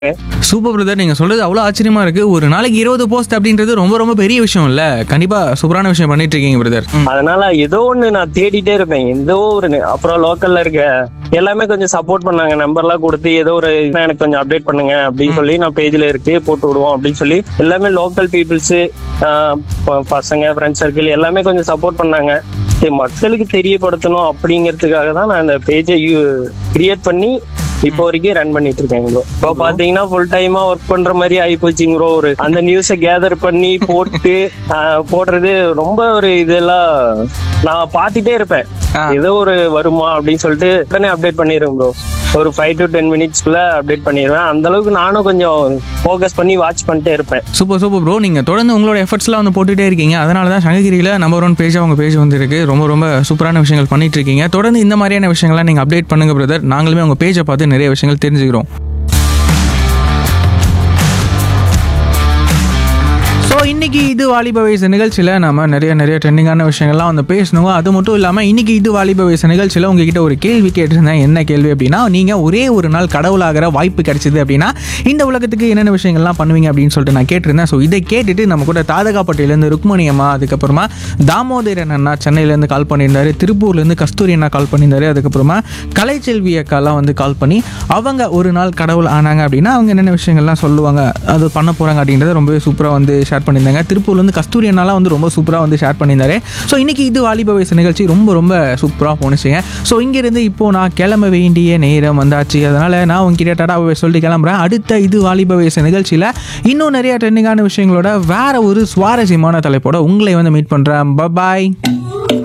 Super brother, நீங்க சொல்றது அவ்வளோ ஆச்சரியமா இருக்கு. ஒரு நாளைக்கு 20 போஸ்ட் அப்படின்றது ரொம்ப ரொம்ப பெரிய விஷயம் இல்ல. கண்டிப்பா சூப்பரான விஷயம் பண்ணிட்டு இருக்கீங்க பிரதர். அதனால ஏதோ ஒண்ணு நான் தேடிட்டே இருப்பேன். ஏதோ ஒரு அப்புறம் லோக்கல்ல இருக்க எல்லாமே கொஞ்சம் சப்போர்ட் பண்ணாங்க. நம்பர்லாம் கொடுத்து ஏதோ ஒரு எனக்கு கொஞ்சம் அப்டேட் பண்ணுங்க அப்படின்னு சொல்லி நான் பேஜ்ல இருக்கு போட்டு விடுவோம் அப்படின்னு சொல்லி எல்லாமே லோக்கல் பீப்புள்ஸ், பசங்க, ஃப்ரெண்ட்ஸ் சர்க்கிள் எல்லாமே கொஞ்சம் சப்போர்ட் பண்ணாங்க. மக்களுக்கு தெரியப்படுத்தணும் அப்படிங்கிறதுக்காக தான் நான் இந்த பேஜை கிரியேட் பண்ணி இப்போ வரைக்கும் ரன் பண்ணிட்டு இருக்கேன் ப்ரோ. இப்போ பாத்தீங்கன்னா ஃபுல் டைமா ஒர்க் பண்ற மாதிரி ஆயிப்போச்சுங்க ப்ரோ. ஒரு அந்த நியூஸை கேதர் பண்ணி போட்டு போடுறது ரொம்ப ஒரு இதெல்லாம் நான் பாத்துட்டே இருப்பேன். ஏதோ ஒரு வருமா அப்படின்னு சொல்லிட்டு உடனே அப்டேட் பண்ணிடுவேன் ப்ரோ. ஒரு 5 to 10 மினிட்ஸ்க்குள்ள அப்டேட் பண்ணிடுவேன். அந்த அளவுக்கு நானும் கொஞ்சம் ஃபோக்கஸ் பண்ணி வாட்ச் பண்ணிட்டே இருப்பேன். சூப்பர் சூப்பர் ப்ரோ, நீங்க தொடர்ந்து உங்களோட எஃபர்ட்ஸ்லாம் வந்து போட்டுட்டே இருக்கீங்க. அதனால தான் சங்ககிரியில நம்பர் 1 பேஜ் அவங்க பேஜ் வந்து இருக்கு. ரொம்ப ரொம்ப சூப்பரான விஷயங்கள் பண்ணிட்டு இருக்கீங்க. தொடர்ந்து இந்த மாதிரியான விஷயங்கள்லாம் நீங்க அப்டேட் பண்ணுங்க பிரதர். நாங்களுமே உங்க பேஜை பார்த்து நிறைய விஷயங்கள் தெரிஞ்சுக்கிறோம். இன்னைக்கு இது வாலிப வயசு நிகழ்ச்சியில் நம்ம நிறைய ட்ரெண்டிங்கான விஷயங்கள்லாம் வந்து பேசணுங்க. அது மட்டும் இல்லாமல் இன்னைக்கு இது வாலிப வயசு நிகழ்ச்சியில் உங்ககிட்ட ஒரு கேள்வி கேட்டிருந்தேன். என்ன கேள்வி அப்படின்னா, நீங்கள் ஒரே ஒரு நாள் கடவுளாகிற வாய்ப்பு கிடைச்சிது அப்படின்னா இந்த உலகத்துக்கு என்னென்ன விஷயங்கள்லாம் பண்ணுவீங்க அப்படின்னு சொல்லிட்டு நான் கேட்டிருந்தேன். ஸோ இதை கேட்டுட்டு நம்ம கூட தாதகாப்பட்டியிலேருந்து ருக்மணி அம்மா, அதுக்கப்புறமா தாமோதரன் அண்ணா சென்னையிலேருந்து கால் பண்ணியிருந்தாரு, திருப்பூர்லேருந்து கஸ்தூரி அண்ணா கால் பண்ணியிருந்தாரு, அதுக்கப்புறமா கலைச்செல்வி அக்காலாம் வந்து கால் பண்ணி அவங்க ஒரு நாள் கடவுள் ஆனாங்க அப்படின்னா அவங்க என்னென்ன விஷயங்கள்லாம் சொல்லுவாங்க, அது பண்ண போகிறாங்க அப்படின்றத ரொம்பவே சூப்பராக வந்து ஷேர் பண்ணியிருந்தாங்க. திருப்பூர்லேருந்து கஸ்தூரி அண்ணாலாம் வந்து ரொம்ப சூப்பராக வந்து ஷேர் பண்ணியிருந்தாரு. ஸோ இன்னைக்கு இது வாலிப வயசு நிகழ்ச்சி ரொம்ப ரொம்ப சூப்பராக போணுச்சுங்க. ஸோ இங்கேருந்து இப்போது நான் கிளம்ப வேண்டிய நேரம் வந்தாச்சு. அதனால் நான் உங்ககிட்ட டாடாவை சொல்லிட்டு கிளம்புறேன். அடுத்த இது வாலிப வயசு நிகழ்ச்சியில் இன்னும் நிறைய ட்ரெண்டிங்கான விஷயங்களோட வேற ஒரு சுவாரஸ்யமான தலைப்போட உங்களை வந்து மீட் பண்ணுறேன். பாய்.